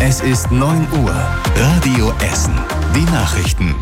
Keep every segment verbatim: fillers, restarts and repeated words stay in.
Es ist neun Uhr. Radio Essen. Die Nachrichten.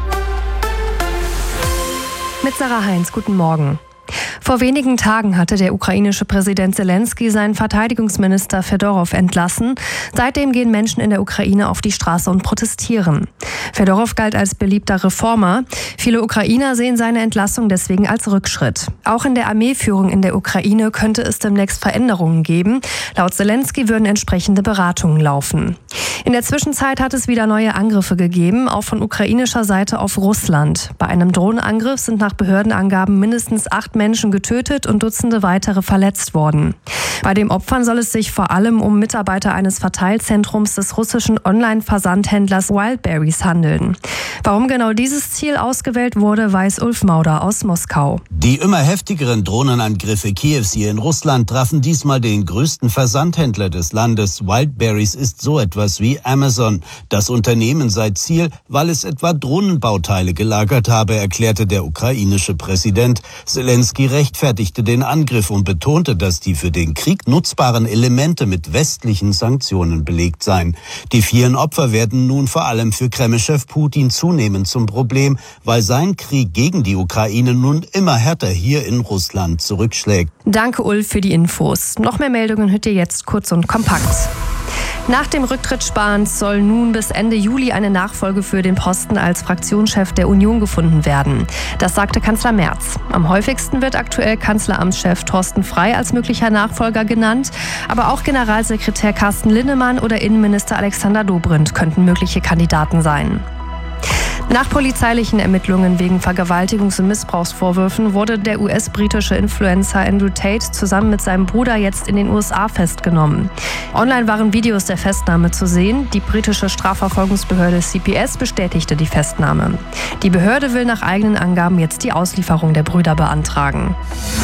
Mit Sarah Heinz, guten Morgen. Vor wenigen Tagen hatte der ukrainische Präsident Zelensky seinen Verteidigungsminister Fedorow entlassen. Seitdem gehen Menschen in der Ukraine auf die Straße und protestieren. Fedorow galt als beliebter Reformer. Viele Ukrainer sehen seine Entlassung deswegen als Rückschritt. Auch in der Armeeführung in der Ukraine könnte es demnächst Veränderungen geben. Laut Zelensky würden entsprechende Beratungen laufen. In der Zwischenzeit hat es wieder neue Angriffe gegeben, auch von ukrainischer Seite auf Russland. Bei einem Drohnenangriff sind nach Behördenangaben mindestens acht Menschen getötet und Dutzende weitere verletzt worden. Bei den Opfern soll es sich vor allem um Mitarbeiter eines Verteilzentrums des russischen Online-Versandhändlers Wildberries handeln. Warum genau dieses Ziel ausgewählt wurde, weiß Ulf Mauder aus Moskau. Die immer heftigeren Drohnenangriffe Kiews hier in Russland trafen diesmal den größten Versandhändler des Landes. Wildberries ist so etwas wie Amazon. Das Unternehmen sei Ziel, weil es etwa Drohnenbauteile gelagert habe, erklärte der ukrainische Präsident. Zelensky rechtfertigte den Angriff und betonte, dass die für den Krieg nutzbaren Elemente mit westlichen Sanktionen belegt seien. Die vielen Opfer werden nun vor allem für Kreml-Chef Putin zunehmend zum Problem, weil sein Krieg gegen die Ukraine nun immer härter hier in Russland zurückschlägt. Danke, Ulf, für die Infos. Noch mehr Meldungen hört ihr jetzt kurz und kompakt. Nach dem Rücktritt Spahns soll nun bis Ende Juli eine Nachfolge für den Posten als Fraktionschef der Union gefunden werden. Das sagte Kanzler Merz. Am häufigsten wird aktuell Kanzleramtschef Thorsten Frey als möglicher Nachfolger genannt. Aber auch Generalsekretär Carsten Linnemann oder Innenminister Alexander Dobrindt könnten mögliche Kandidaten sein. Nach polizeilichen Ermittlungen wegen Vergewaltigungs- und Missbrauchsvorwürfen wurde der U S-britische Influencer Andrew Tate zusammen mit seinem Bruder jetzt in den U S A festgenommen. Online waren Videos der Festnahme zu sehen. Die britische Strafverfolgungsbehörde C P S bestätigte die Festnahme. Die Behörde will nach eigenen Angaben jetzt die Auslieferung der Brüder beantragen.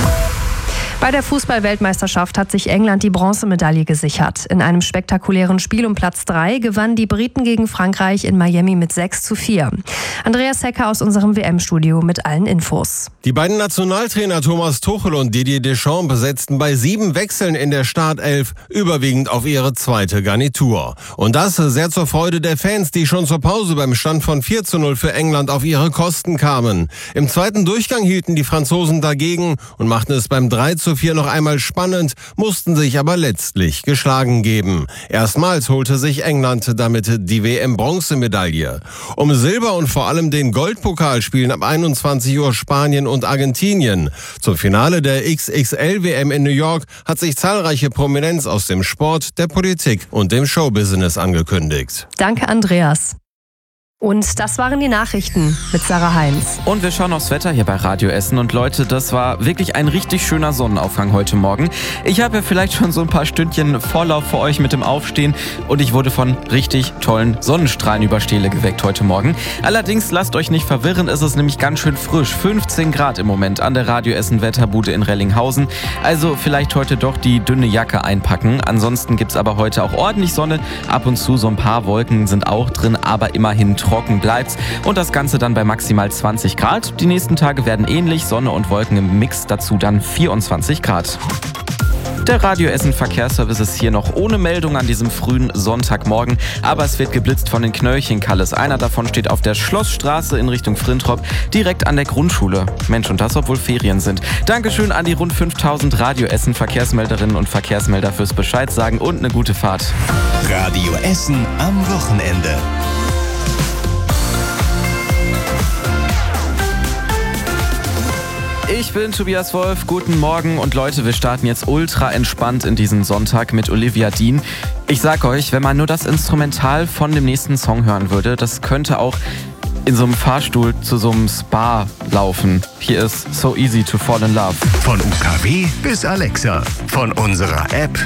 Bei der Fußball-Weltmeisterschaft hat sich England die Bronzemedaille gesichert. In einem spektakulären Spiel um Platz drei gewannen die Briten gegen Frankreich in Miami mit sechs zu vier. Andreas Hecker aus unserem W M-Studio mit allen Infos. Die beiden Nationaltrainer Thomas Tuchel und Didier Deschamps besetzten bei sieben Wechseln in der Startelf überwiegend auf ihre zweite Garnitur. Und das sehr zur Freude der Fans, die schon zur Pause beim Stand von vier zu null für England auf ihre Kosten kamen. Im zweiten Durchgang hielten die Franzosen dagegen und machten es beim drei zu vier noch einmal spannend, mussten sich aber letztlich geschlagen geben. Erstmals holte sich England damit die W M-Bronzemedaille. Um Silber und vor allem den Goldpokal spielen ab einundzwanzig Uhr Spanien und Argentinien. Zum Finale der X X L W M in New York hat sich zahlreiche Prominenz aus dem Sport, der Politik und dem Showbusiness angekündigt. Danke, Andreas. Und das waren die Nachrichten mit Sarah Heinz. Und wir schauen aufs Wetter hier bei Radio Essen. Und Leute, das war wirklich ein richtig schöner Sonnenaufgang heute Morgen. Ich habe ja vielleicht schon so ein paar Stündchen Vorlauf für euch mit dem Aufstehen. Und ich wurde von richtig tollen Sonnenstrahlen über Stele geweckt heute Morgen. Allerdings lasst euch nicht verwirren, es ist nämlich ganz schön frisch. fünfzehn Grad im Moment an der Radio Essen Wetterbude in Rellinghausen. Also vielleicht heute doch die dünne Jacke einpacken. Ansonsten gibt es aber heute auch ordentlich Sonne. Ab und zu so ein paar Wolken sind auch drin, aber immerhin trocken bleibt's und das Ganze dann bei maximal zwanzig Grad. Die nächsten Tage werden ähnlich, Sonne und Wolken im Mix, dazu dann vierundzwanzig Grad. Der Radio Essen Verkehrsservice ist hier noch ohne Meldung an diesem frühen Sonntagmorgen, aber es wird geblitzt von den Knöllchenkalles. Einer davon steht auf der Schlossstraße in Richtung Frintrop, direkt an der Grundschule. Mensch, und das, obwohl Ferien sind. Dankeschön an die rund fünftausend Radio Essen Verkehrsmelderinnen und Verkehrsmelder fürs Bescheid sagen und eine gute Fahrt. Radio Essen am Wochenende. Ich bin Tobias Wolf, guten Morgen und Leute, wir starten jetzt ultra entspannt in diesen Sonntag mit Olivia Dean. Ich sag euch, wenn man nur das Instrumental von dem nächsten Song hören würde, das könnte auch in so einem Fahrstuhl zu so einem Spa laufen. Hier ist So Easy to Fall in Love. Von U K W bis Alexa, von unserer App